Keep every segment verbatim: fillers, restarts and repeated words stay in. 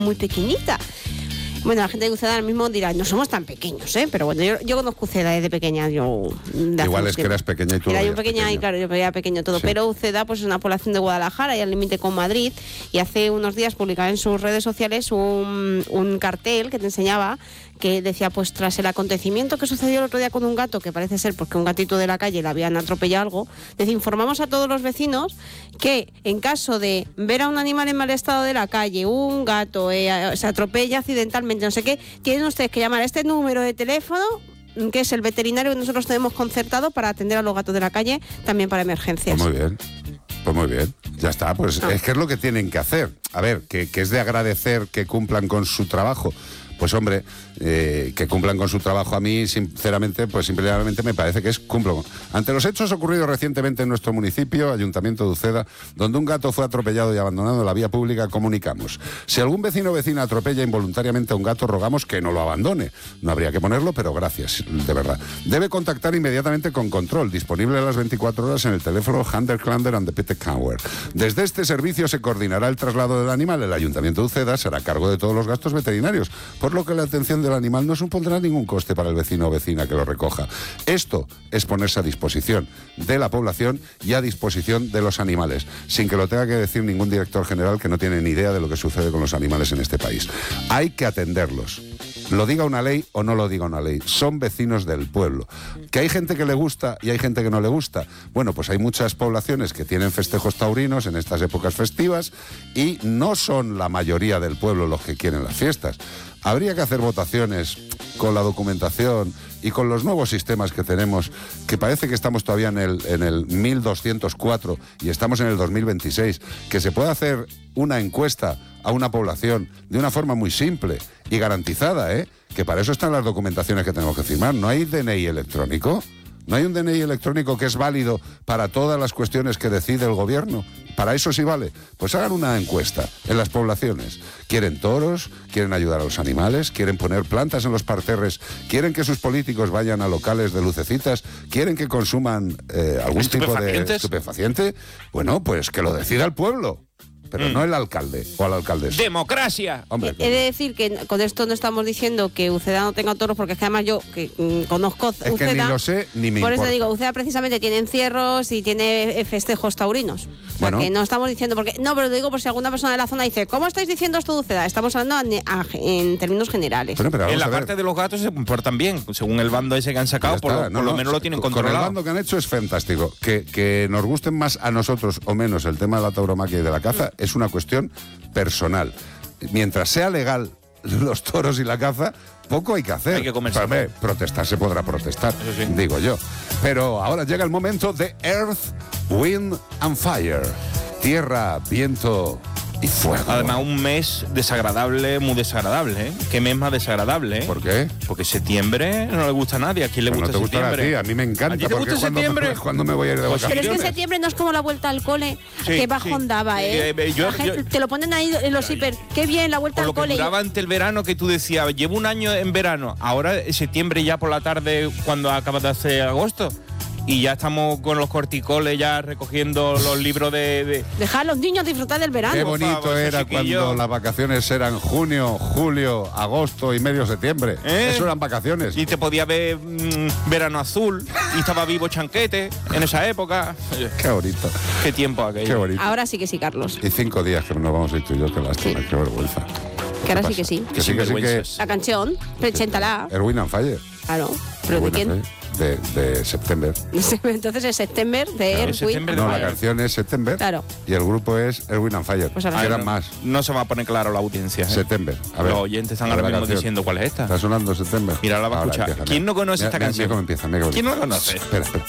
muy pequeñita. Bueno, la gente de Uceda ahora mismo dirá, no somos tan pequeños, ¿eh? Pero bueno, yo, yo conozco Uceda desde pequeña. Yo, de Igual es que eras pequeña y tú Era lo yo pequeña pequeño. y claro, yo veía pequeño todo. Sí. Pero Uceda pues es una población de Guadalajara y al límite con Madrid. Y hace unos días publicaba en sus redes sociales un, un cartel que te enseñaba que decía, pues tras el acontecimiento que sucedió el otro día con un gato, que parece ser porque un gatito de la calle le habían atropellado algo, decía, informamos a todos los vecinos que en caso de ver a un animal en mal estado de la calle, un gato eh, se atropella accidentalmente, no sé qué, tienen ustedes que llamar a este número de teléfono, que es el veterinario que nosotros tenemos concertado para atender a los gatos de la calle, también para emergencias. Pues muy bien. Pues muy bien, ya está, pues Ah. es que es lo que tienen que hacer. A ver, que, que es de agradecer que cumplan con su trabajo. Pues hombre, eh, que cumplan con su trabajo a mí, sinceramente, pues simplemente me parece que es cumplo. Ante los hechos ocurridos recientemente en nuestro municipio, Ayuntamiento de Uceda, donde un gato fue atropellado y abandonado en la vía pública, comunicamos. Si algún vecino o vecina atropella involuntariamente a un gato, rogamos que no lo abandone. No habría que ponerlo, pero gracias, de verdad. Debe contactar inmediatamente con Control, disponible a las veinticuatro horas en el teléfono Hunter Clander and the Peter Cower. Desde este servicio se coordinará el traslado del animal. El Ayuntamiento de Uceda será a cargo de todos los gastos veterinarios, por lo que la atención del animal no supondrá ningún coste para el vecino o vecina que lo recoja. Esto es ponerse a disposición de la población y a disposición de los animales, sin que lo tenga que decir ningún director general que no tiene ni idea de lo que sucede con los animales en este país. Hay que atenderlos. Lo diga una ley o no lo diga una ley, son vecinos del pueblo. Que hay gente que le gusta y hay gente que no le gusta. Bueno, pues hay muchas poblaciones que tienen festejos taurinos en estas épocas festivas y no son la mayoría del pueblo los que quieren las fiestas. Habría que hacer votaciones con la documentación y con los nuevos sistemas que tenemos, que parece que estamos todavía en el, en el mil doscientos cuatro y estamos en el dos mil veintiséis, que se pueda hacer una encuesta a una población de una forma muy simple y garantizada, ¿eh? Que para eso están las documentaciones que tenemos que firmar. ¿No hay D N I electrónico? ¿No hay un D N I electrónico que es válido para todas las cuestiones que decide el gobierno? ¿Para eso sí vale? Pues hagan una encuesta en las poblaciones. ¿Quieren toros? ¿Quieren ayudar a los animales? ¿Quieren poner plantas en los parterres? ¿Quieren que sus políticos vayan a locales de lucecitas? ¿Quieren que consuman eh, algún tipo de estupefaciente? Bueno, pues que lo decida el pueblo. Pero mm. no el alcalde o la alcaldesa. ¡Democracia! Hombre, He de decir que con esto no estamos diciendo que Uceda no tenga toros, porque es que además yo que mm, conozco es Uceda. Que ni lo sé ni me Por importa. eso digo, Uceda precisamente tiene encierros y tiene festejos taurinos. O sea, Bueno. que no estamos diciendo, porque no, pero lo digo por si alguna persona de la zona dice, ¿cómo estáis diciendo esto de Uceda? Estamos hablando a, a, en términos generales. Bueno, pero en la a ver. parte de los gatos se comportan bien, según el bando ese que han sacado, por, lo, No, por lo no, menos lo tienen con, controlado. Con el bando que han hecho es fantástico. Que, que nos gusten más a nosotros o menos el tema de la tauromaquia y de la caza es una cuestión personal. Mientras sea legal los toros y la caza, poco hay que hacer. Hay que comerse. Para ver, protestar se podrá protestar, sí. digo yo. Pero ahora llega el momento de Earth, Wind and Fire. Tierra, viento y fuego. Además, un mes desagradable, muy desagradable, ¿eh? ¿Qué mes más desagradable, eh? ¿Por qué? Porque septiembre no le gusta a nadie. ¿A quién le Pues gusta no te gusta septiembre? a ti, a mí me encanta. ¿A ti te porque gusta cuando, septiembre? cuando me voy a ir de Pues vacaciones. Pero es que septiembre no es como la vuelta al cole, Sí, que bajón sí. daba, ¿eh? Eh, eh, yo- La gente- yo- te lo ponen ahí en los hiper. Qué bien, la vuelta Por al lo que cole. duraba ante el verano, que tú decías, llevo un año en verano, ahora en septiembre ya por la tarde, cuando acaba de hacer agosto, y ya estamos con los corticoles ya recogiendo los libros de... de... Dejar a los niños disfrutar del verano. Qué por bonito favor, ese era chiquillo. cuando las vacaciones eran junio, julio, agosto y medio septiembre. ¿Eh? Eso eran vacaciones. Y te podía ver mm, verano azul, y estaba vivo Chanquete en esa época. Oye, Qué bonito, qué tiempo aquello. qué bonito. Ahora sí que sí, Carlos. Y cinco días que nos vamos a ir tú y yo, qué lástima, Sí. qué vergüenza. Que ahora ¿Qué sí que pasa? sí. Que sí, que sí, que... Sinvergüenzas. La canción, preséntala. Erwin and Fire. Claro. ¿Pero de Erwin quién? and Fire. De, de September. Entonces es September de Claro, Earth, September Wind de No, and la Fire. canción es September. Claro. Y el grupo es Erwin and Fire. Pues ahora que sí. eran no, más. No se va a poner claro la audiencia. ¿eh? September. A ver. Los oyentes están a ver ahora la mismo canción. diciendo cuál es esta. Está sonando September. Mira, la va a Ahora escuchar. empieza, ¿Quién mira. no conoce Mira, esta mira, canción? Mira cómo empieza, mira cómo ¿Quién no la empieza. conoce? Espera, espera.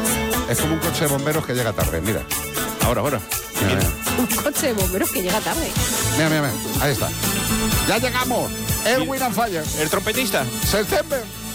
Es como un coche de bomberos que llega tarde, mira. Ahora, ahora. Mira, Mira. mira. Un coche de bomberos que llega tarde. Mira, mira, mira. Ahí está. ¡Ya llegamos! Erwin and Fire. ¿El trompetista? September.